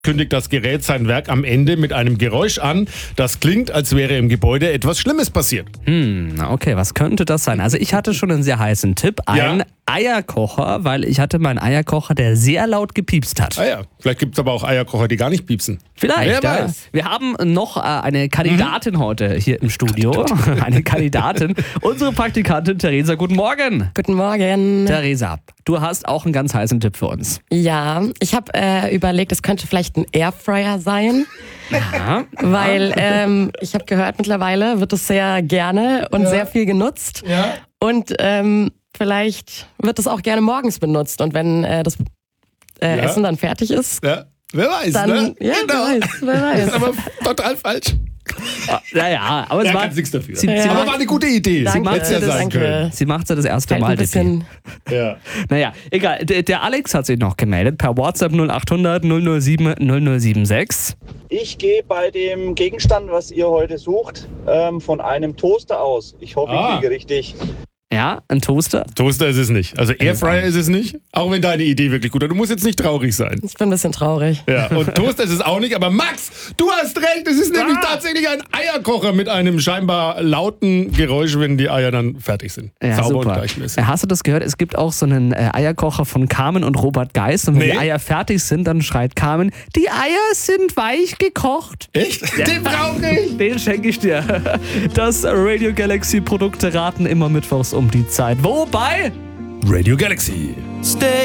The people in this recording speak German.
kündigt das Gerät sein Werk am Ende mit einem Geräusch an. Das klingt, als wäre im Gebäude etwas Schlimmes passiert. Okay, was könnte das sein? Also ich hatte schon einen sehr heißen Tipp. Ein Eierkocher, weil ich hatte meinen Eierkocher, der sehr laut gepiepst hat. Ah ja, vielleicht gibt es aber auch Eierkocher, die gar nicht piepsen. Vielleicht, Wer ja. weiß. Wir haben noch eine Kandidatin heute hier im Studio. Eine Kandidatin. Unsere Praktikantin Theresa, guten Morgen. Guten Morgen. Theresa, du hast auch einen ganz heißen Tipp für uns. Ja, ich habe überlegt, es könnte vielleicht ein Airfryer sein. Ja. Weil ich habe gehört, mittlerweile wird es sehr gerne und sehr viel genutzt. Ja. Und vielleicht wird es auch gerne morgens benutzt. Und wenn das Essen dann fertig ist, Ja. Wer weiß, dann, ne? ja, Genau. wer weiß. Das ist aber total falsch. Naja, aber es Ja, war kannst nichts dafür. Sie aber macht- war eine gute Idee. Danke, Hätte ja sein danke. können. Sie macht ja das erste Halt Mal. ein bisschen, Ja. Naja, egal. Der Alex hat sich noch gemeldet per WhatsApp 0800 007 0076. Ich gehe bei dem Gegenstand, was ihr heute sucht, von einem Toaster aus. Ich hoffe, ich liege richtig. Ja, ein Toaster. Toaster ist es nicht. Also Airfryer ist es nicht. Auch wenn deine Idee wirklich gut ist. Du musst jetzt nicht traurig sein. ich bin ein bisschen traurig. Ja. Und Toaster ist es auch nicht. Aber Max, du hast recht. Es ist nämlich tatsächlich ein Eierkocher mit einem scheinbar lauten Geräusch, wenn die Eier dann fertig sind. Ja, Sauber super. und gleichmäßig. Hast du das gehört? Es gibt auch so einen Eierkocher von Carmen und Robert Geis. Und wenn Nee. die Eier fertig sind, dann schreit Carmen, die Eier sind weich gekocht. Echt? Den brauche ich. Den schenke ich dir. Das Radio Galaxy Produkte raten immer mittwochs um die Zeit. Wobei Radio Galaxy. Stay